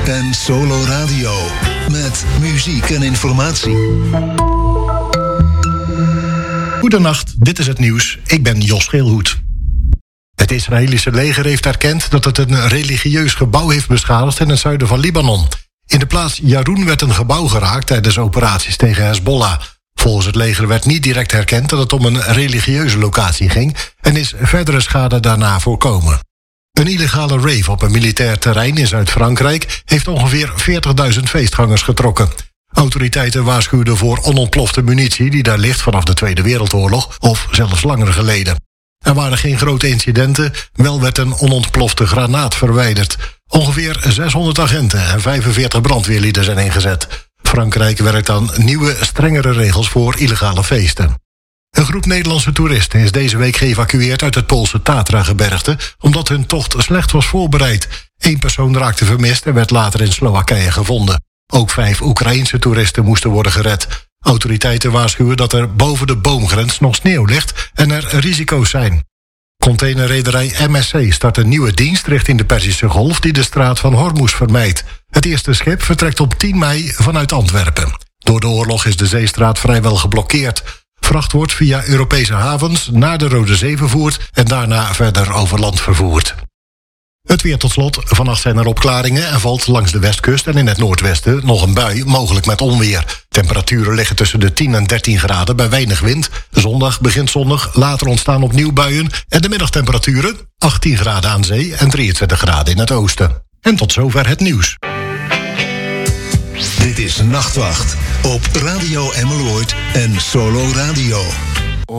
en Solo Radio. Met muziek en informatie. Goedenacht, dit is het nieuws. Ik ben Jos Geelhoed. Het Israëlische leger heeft erkend dat het een religieus gebouw heeft beschadigd in het zuiden van Libanon. In de plaats Yaroun werd een gebouw geraakt tijdens operaties tegen Hezbollah. Volgens het leger werd niet direct herkend dat het om een religieuze locatie ging en is verdere schade daarna voorkomen. Een illegale rave op een militair terrein in Zuid-Frankrijk heeft ongeveer 40.000 feestgangers getrokken. Autoriteiten waarschuwden voor onontplofte munitie die daar ligt vanaf de Tweede Wereldoorlog of zelfs langer geleden. Er waren geen grote incidenten, wel werd een onontplofte granaat verwijderd. Ongeveer 600 agenten en 45 brandweerlieden zijn ingezet. Frankrijk werkt aan nieuwe, strengere regels voor illegale feesten. Een groep Nederlandse toeristen is deze week geëvacueerd uit het Poolse Tatra-gebergte, omdat hun tocht slecht was voorbereid. 1 persoon raakte vermist en werd later in Slowakije gevonden. Ook 5 Oekraïense toeristen moesten worden gered. Autoriteiten waarschuwen dat er boven de boomgrens nog sneeuw ligt en er risico's zijn. Containerrederij MSC start een nieuwe dienst richting de Perzische Golf die de straat van Hormuz vermijdt. Het eerste schip vertrekt op 10 mei vanuit Antwerpen. Door de oorlog is de zeestraat vrijwel geblokkeerd. Vracht wordt via Europese havens naar de Rode Zee vervoerd en daarna verder over land vervoerd. Het weer tot slot. Vannacht zijn er opklaringen en valt langs de westkust en in het noordwesten nog een bui, mogelijk met onweer. Temperaturen liggen tussen de 10 en 13 graden bij weinig wind. Zondag begint zonnig, later ontstaan opnieuw buien en de middagtemperaturen 18 graden aan zee en 23 graden in het oosten. En tot zover het nieuws. Dit is Nachtwacht op Radio Emerald en Solo Radio.